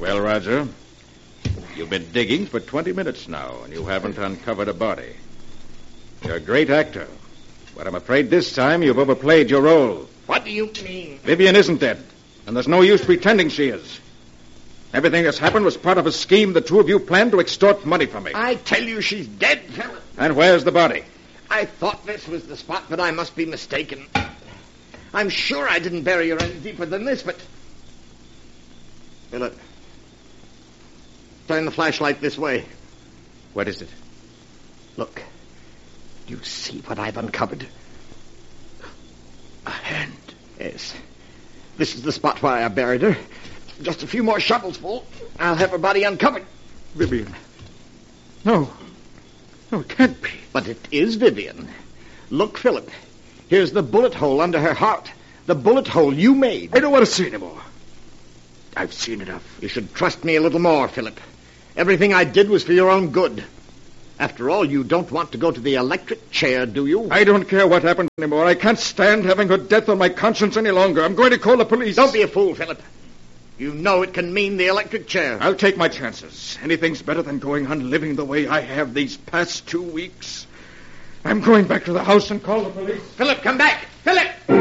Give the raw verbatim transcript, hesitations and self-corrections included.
Well, Roger, you've been digging for twenty minutes now, and you haven't uncovered a body. You're a great actor, but I'm afraid this time you've overplayed your role. What do you mean? Vivian isn't dead, and there's no use pretending she is. Everything that's happened was part of a scheme the two of you planned to extort money from me. I tell you she's dead, Philip. And where's the body? I thought this was the spot, but I must be mistaken. I'm sure I didn't bury her any deeper than this, but... Philip, turn the flashlight this way. What is it? Look. Do you see what I've uncovered? A hand. Yes. This is the spot where I buried her. Just a few more shovels full. I'll have her body uncovered. Vivian. No. No, it can't be. But it is Vivian. Look, Philip. Here's the bullet hole under her heart. The bullet hole you made. I don't want to see anymore. I've seen enough. You should trust me a little more, Philip. Everything I did was for your own good. After all, you don't want to go to the electric chair, do you? I don't care what happened anymore. I can't stand having her death on my conscience any longer. I'm going to call the police. Don't be a fool, Philip. You know it can mean the electric chair. I'll take my chances. Anything's better than going on living the way I have these past two weeks. I'm going back to the house and call the police. Philip, come back.